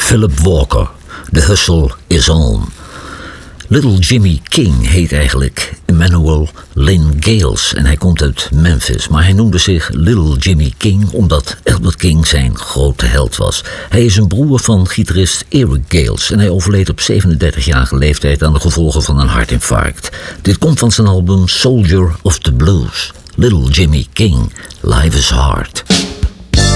Philip Walker, The Hustle is On. Little Jimmy King heet eigenlijk Emmanuel Lynn Gales en hij komt uit Memphis. Maar hij noemde zich Little Jimmy King omdat Albert King zijn grote held was. Hij is een broer van gitarist Eric Gales en hij overleed op 37-jarige leeftijd aan de gevolgen van een hartinfarct. Dit komt van zijn album Soldier of the Blues. Little Jimmy King, Life is Hard.